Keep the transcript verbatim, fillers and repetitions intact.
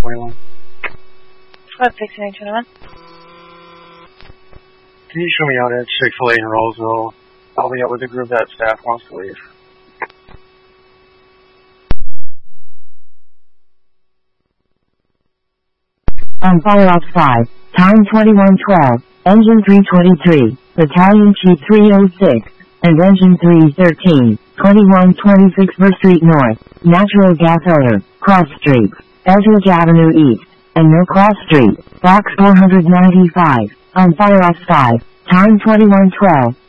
twenty-one. Squad sixteen twenty-one. Can you show me out at Chick-fil-A in Roseville? I'll be out with the group that staff wants to leave. On fire ops five, time twenty-one twelve, engine three twenty-three, battalion chief three oh six, and engine three thirteen, twenty-one twenty-six First Street North, natural gas odor, Cross Street, Eldridge Avenue East, and Mill Cross Street, box four ninety-five, on fire ops five, time twenty-one twelve.